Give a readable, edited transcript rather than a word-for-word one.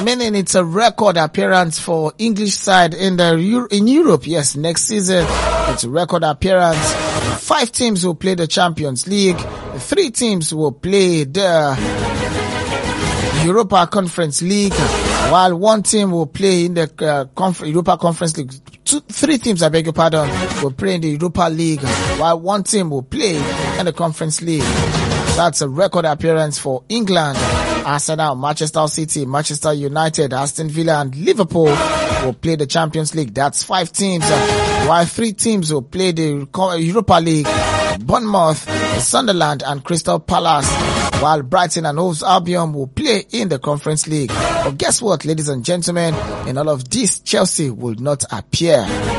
meaning it's a record appearance for English side in Europe. Yes, next season it's a record appearance. 5 teams will play the Champions League. 3 teams will play the Europa Conference League, while 1 team will play in the Europa Conference League. 3 teams, I beg your pardon, will play in the Europa League, while 1 team will play in the Conference League. That's a record appearance for England. Arsenal, Manchester City, Manchester United, Aston Villa and Liverpool will play the Champions League. That's 5 teams, while 3 teams will play the Europa League. Bournemouth, Sunderland and Crystal Palace, while Brighton and Hove Albion will play in the Conference League. But guess what, ladies and gentlemen? In all of this, Chelsea will not appear.